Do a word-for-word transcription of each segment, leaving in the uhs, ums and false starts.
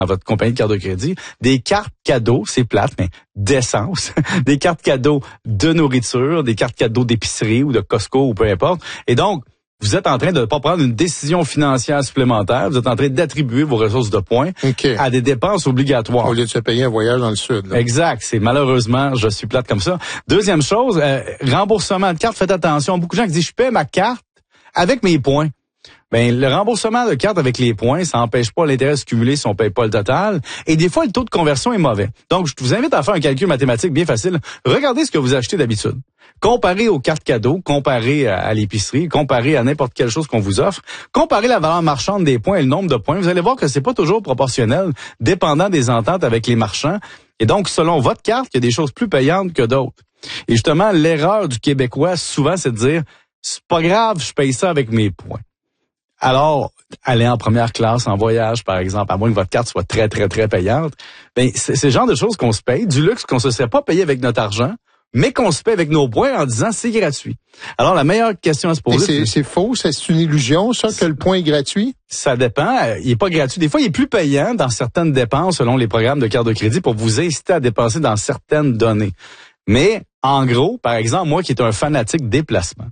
à votre compagnie de carte de crédit, des cartes cadeaux, c'est plate, mais d'essence, des cartes cadeaux de nourriture, des cartes cadeaux d'épicerie ou de Costco ou peu importe. Et donc, vous êtes en train de ne pas prendre une décision financière supplémentaire. Vous êtes en train d'attribuer vos ressources de points okay. à des dépenses obligatoires. Au lieu de se payer un voyage dans le sud. Là. Exact. C'est malheureusement, je suis plate comme ça. Deuxième chose, euh, remboursement de carte. Faites attention. Beaucoup de gens qui disent, je paie ma carte avec mes points. Ben, le remboursement de carte avec les points, ça n'empêche pas l'intérêt de se cumuler si on paye pas le total. Et des fois, le taux de conversion est mauvais. Donc, je vous invite à faire un calcul mathématique bien facile. Regardez ce que vous achetez d'habitude. Comparez aux cartes cadeaux, comparez à l'épicerie, comparez à n'importe quelle chose qu'on vous offre, comparez la valeur marchande des points et le nombre de points. Vous allez voir que c'est pas toujours proportionnel, dépendant des ententes avec les marchands. Et donc, selon votre carte, il y a des choses plus payantes que d'autres. Et justement, l'erreur du Québécois, souvent, c'est de dire, c'est pas grave, je paye ça avec mes points. Alors, aller en première classe, en voyage, par exemple, à moins que votre carte soit très, très, très payante, ben, c'est, c'est le genre de choses qu'on se paye, du luxe qu'on se serait pas payé avec notre argent, mais qu'on se paye avec nos points en disant c'est gratuit. Alors, la meilleure question à se poser... C'est, c'est faux, c'est une illusion, ça, que le point est gratuit? Ça dépend. Il est pas gratuit. Des fois, il est plus payant dans certaines dépenses selon les programmes de carte de crédit pour vous inciter à dépenser dans certaines données. Mais, en gros, par exemple, moi qui est un fanatique déplacement,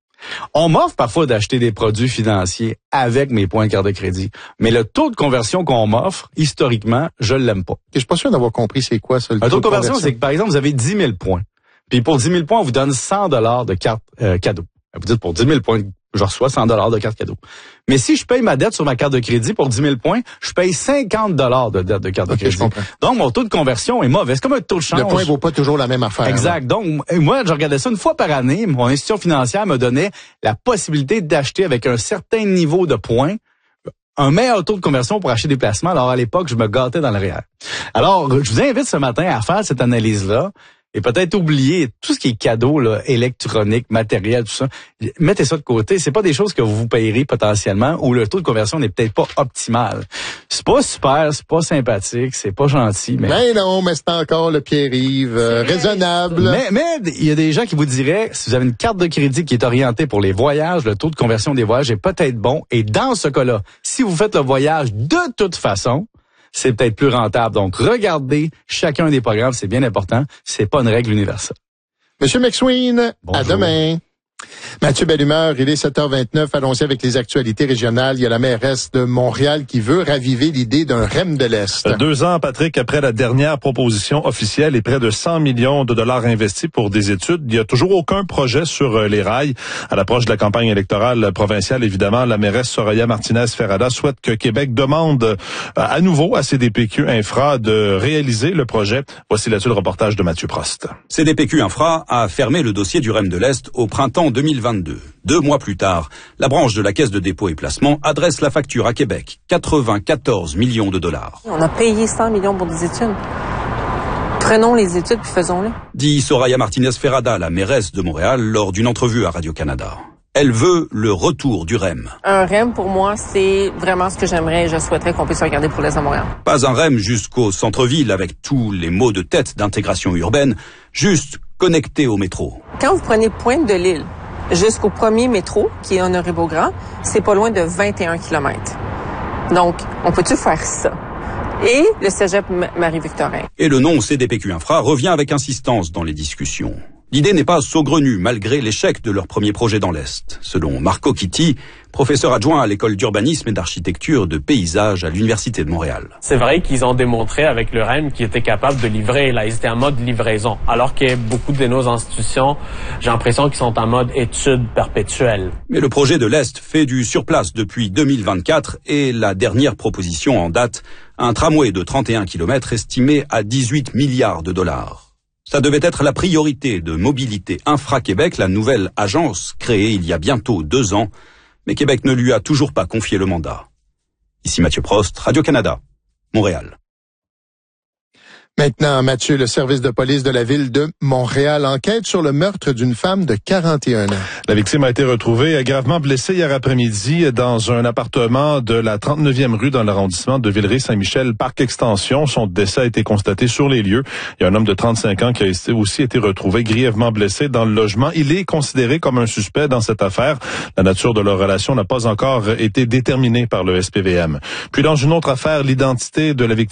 on m'offre parfois d'acheter des produits financiers avec mes points de carte de crédit. Mais le taux de conversion qu'on m'offre, historiquement, je l'aime pas. Je suis pas sûr d'avoir compris c'est quoi ça, le Un taux taux de conversion, c'est que, par exemple, vous avez dix mille points. Puis pour dix mille points, on vous donne cent dollars de carte euh, cadeau. Vous dites pour dix mille points, je reçois cent dollars de carte cadeau. Mais si je paye ma dette sur ma carte de crédit pour dix mille points, je paye cinquante dollars de dette de carte de okay, crédit. Donc, mon taux de conversion est mauvais. C'est comme un taux de change. Le point vaut pas toujours la même affaire. Exact. Là. Donc, moi, je regardais ça une fois par année. Mon institution financière me donnait la possibilité d'acheter avec un certain niveau de points un meilleur taux de conversion pour acheter des placements. Alors, à l'époque, je me gâtais dans le réel. Alors, je vous invite ce matin à faire cette analyse-là. Et peut-être oublier tout ce qui est cadeau, là, électronique, matériel, tout ça. Mettez ça de côté. C'est pas des choses que vous payerez potentiellement ou le taux de conversion n'est peut-être pas optimal. C'est pas super, c'est pas sympathique, c'est pas gentil, mais... Ben non, mais c'est encore le Pierre-Yves euh, raisonnable. Mais, mais il y a des gens qui vous diraient, si vous avez une carte de crédit qui est orientée pour les voyages, le taux de conversion des voyages est peut-être bon. Et dans ce cas-là, si vous faites le voyage de toute façon, c'est peut-être plus rentable. Donc, regardez chacun des programmes, c'est bien important. C'est pas une règle universelle. Monsieur McSween, bonjour. À demain. Mathieu Bellumeur, il est sept heures vingt-neuf. Allons-y avec les actualités régionales. Il y a la mairesse de Montréal qui veut raviver l'idée d'un R E M de l'Est. Deux ans, Patrick, après la dernière proposition officielle et près de cent millions de dollars investis pour des études, il n'y a toujours aucun projet sur les rails. À l'approche de la campagne électorale provinciale, évidemment, la mairesse Soraya Martinez-Ferrada souhaite que Québec demande à nouveau à C D P Q Infra de réaliser le projet. Voici là-dessus le reportage de Mathieu Prost. C D P Q Infra a fermé le dossier du R E M de l'Est au printemps deux mille vingt-deux. Deux mois plus tard, la branche de la Caisse de dépôt et placement adresse la facture à Québec, quatre-vingt-quatorze millions de dollars. On a payé cent millions pour des études. Prenons les études puis faisons-les. Dit Soraya Martinez-Ferrada, la mairesse de Montréal, lors d'une entrevue à Radio-Canada. Elle veut le retour du R E M. Un R E M, pour moi, c'est vraiment ce que j'aimerais et je souhaiterais qu'on puisse regarder pour l'Est de Montréal. Pas un R E M jusqu'au centre-ville avec tous les maux de tête d'intégration urbaine, juste connecté au métro. Quand vous prenez Pointe de l'Île jusqu'au premier métro, qui est Honoré-Beaugrand, c'est pas loin de vingt et un kilomètres. Donc, on peut-tu faire ça? Et le cégep Marie-Victorin. Et le nom C D P Q Infra revient avec insistance dans les discussions. L'idée n'est pas saugrenue malgré l'échec de leur premier projet dans l'Est. Selon Marco Kitty, professeur adjoint à l'école d'urbanisme et d'architecture de paysage à l'Université de Montréal. C'est vrai qu'ils ont démontré avec le R E M qu'ils étaient capables de livrer. Là, ils étaient en mode livraison. Alors que beaucoup de nos institutions, j'ai l'impression qu'ils sont en mode étude perpétuelle. Mais le projet de l'Est fait du surplace depuis deux mille vingt-quatre et la dernière proposition en date, un tramway de trente et un kilomètres estimé à dix-huit milliards de dollars. Ça devait être la priorité de Mobilité Infra-Québec, la nouvelle agence créée il y a bientôt deux ans, mais Québec ne lui a toujours pas confié le mandat. Ici Mathieu Prost, Radio-Canada, Montréal. Maintenant, Mathieu, le service de police de la ville de Montréal enquête sur le meurtre d'une femme de quarante et un ans. La victime a été retrouvée gravement blessée hier après-midi dans un appartement de la trente-neuvième rue dans l'arrondissement de Villeray-Saint-Michel, Parc Extension. Son décès a été constaté sur les lieux. Il y a un homme de trente-cinq ans qui a aussi été retrouvé grièvement blessé dans le logement. Il est considéré comme un suspect dans cette affaire. La nature de leur relation n'a pas encore été déterminée par le S P V M. Puis dans une autre affaire, l'identité de la victime